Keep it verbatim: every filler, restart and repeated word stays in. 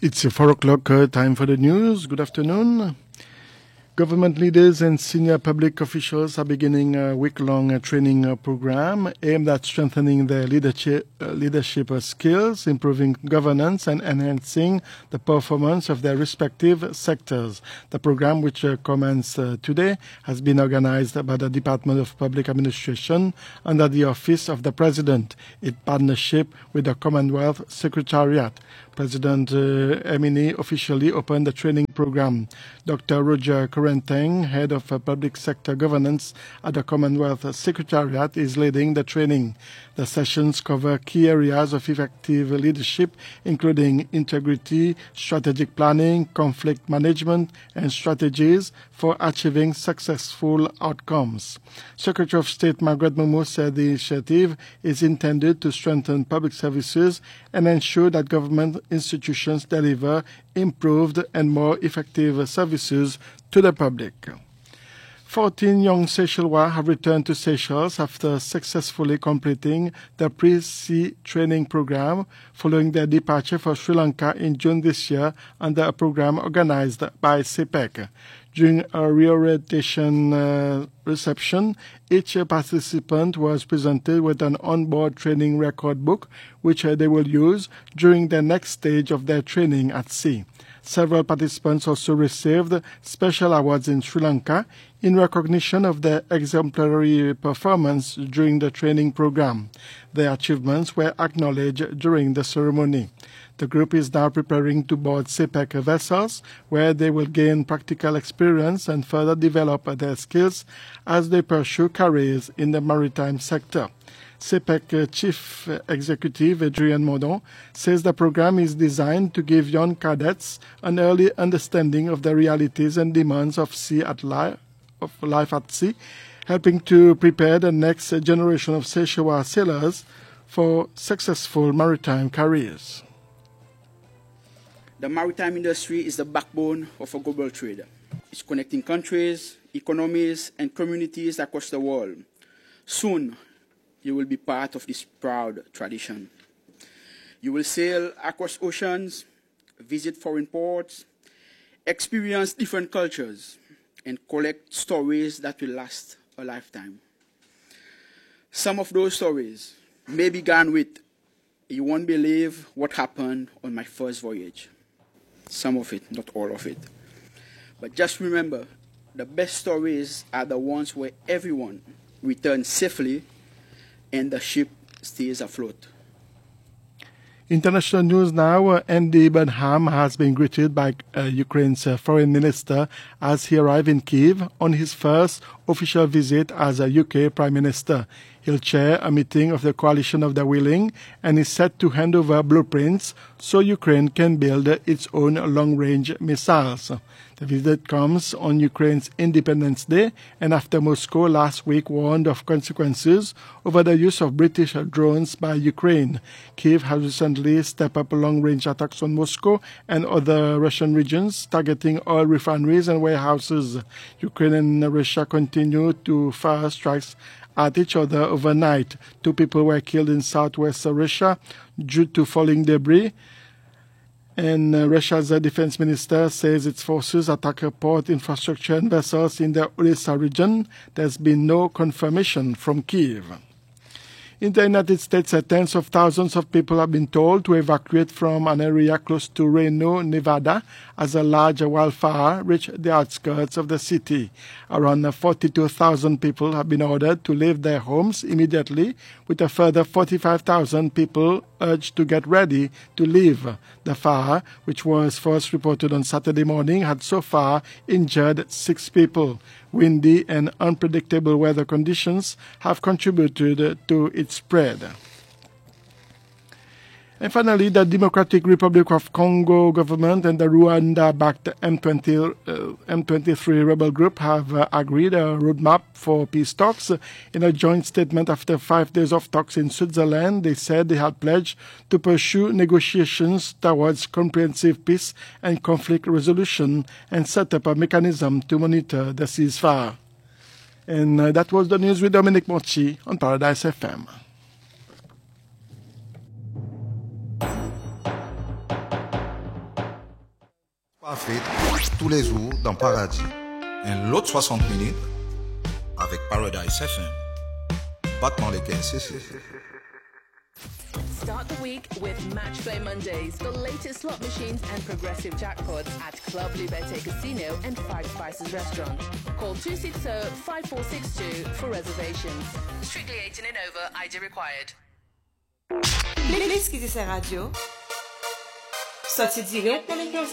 It's four o'clock, uh, time for the news. Good afternoon. Government leaders and senior public officials are beginning a week-long uh, training uh, program aimed at strengthening their leadership, uh, leadership uh, skills, improving governance, and enhancing the performance of their respective sectors. The program, which uh, commenced uh, today, has been organized by the Department of Public Administration under the Office of the President in partnership with the Commonwealth Secretariat. President uh, Emini officially opened the training program. Doctor Roger Corenteng, head of uh, public sector governance at the Commonwealth Secretariat, is leading the training. The sessions cover key areas of effective leadership, including integrity, strategic planning, conflict management, and strategies for achieving successful outcomes. Secretary of State Margaret Mumu said the initiative is intended to strengthen public services and ensure that government institutions deliver improved and more effective services to the public. Fourteen young Seychellois have returned to Seychelles after successfully completing the pre-sea training program following their departure for Sri Lanka in June this year under a program organized by CEPEC. During a reorientation uh, reception, each participant was presented with an onboard training record book, which uh, they will use during the next stage of their training at sea. Several participants also received special awards in Sri Lanka in recognition of their exemplary performance during the training program. Their achievements were acknowledged during the ceremony. The group is now preparing to board CEPEC vessels, where they will gain practical experience and further develop their skills as they pursue careers in the maritime sector. CEPEC Chief Executive Adrian Modon says the program is designed to give young cadets an early understanding of the realities and demands of sea at life, of life at sea, helping to prepare the next generation of Seychellois sailors for successful maritime careers. The maritime industry is the backbone of a global trade. It's connecting countries, economies, and communities across the world. Soon, you will be part of this proud tradition. You will sail across oceans, visit foreign ports, experience different cultures, and collect stories that will last a lifetime. Some of those stories may begin with, "You won't believe what happened on my first voyage." Some of it, not all of it. But just remember, the best stories are the ones where everyone returns safely and the ship stays afloat. International news now. Uh, Andy Burnham has been greeted by uh, Ukraine's uh, foreign minister as he arrived in Kyiv on his first official visit as a U K Prime Minister. He'll chair a meeting of the Coalition of the Willing and is set to hand over blueprints so Ukraine can build its own long-range missiles. The visit comes on Ukraine's Independence Day and after Moscow last week warned of consequences over the use of British drones by Ukraine. Kyiv has recently stepped up long-range attacks on Moscow and other Russian regions, targeting oil refineries and warehouses. Ukraine and Russia continue to fire strikes at each other overnight. Two people were killed in southwest Russia due to falling debris. And uh, Russia's uh, defense minister says its forces attack port infrastructure and vessels in the Odessa region. There's been no confirmation from Kyiv. In the United States, uh, tens of thousands of people have been told to evacuate from an area close to Reno, Nevada, as a large wildfire reached the outskirts of the city. Around uh, forty-two thousand people have been ordered to leave their homes immediately, with a further forty-five thousand people urged to get ready to leave. The fire, which was first reported on Saturday morning, had so far injured six people. Windy and unpredictable weather conditions have contributed to its spread. And finally, the Democratic Republic of Congo government and the Rwanda-backed M twenty-three rebel group have uh, agreed a roadmap for peace talks. In a joint statement after five days of talks in Switzerland, they said they had pledged to pursue negotiations towards comprehensive peace and conflict resolution and set up a mechanism to monitor the ceasefire. And uh, that was the news with Dominic Mochi on Paradise F M. Parfait, tous les jours dans Paradis. Un lot soixante minutes avec Paradise F M. Battement les quinze. Start the week with Match Play Mondays, the latest slot machines and progressive jackpots at Club Liberté Casino and Five Spices Restaurant. Call two six zero, five four six two for reservations. Strictly eighteen and over, I D required. L'esquisse de sa radio. Sorti direct dans les